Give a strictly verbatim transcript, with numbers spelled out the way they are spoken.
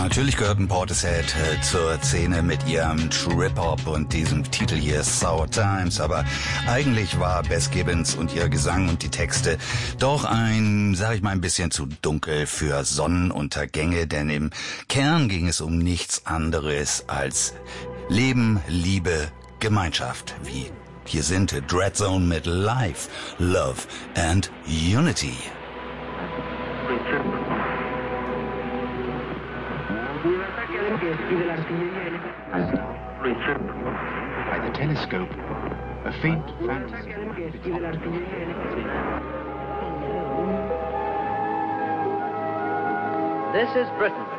Natürlich gehörten Portishead äh, zur Szene mit ihrem Trip-Hop und diesem Titel hier Sour Times, aber eigentlich war Bess Gibbons und ihr Gesang und die Texte doch ein, sag ich mal, ein bisschen zu dunkel für Sonnenuntergänge, denn im Kern ging es um nichts anderes als Leben, Liebe, Gemeinschaft, wie hier sind Dreadzone mit Life, Love and Unity. By the telescope, a faint fantasy. This is Britain.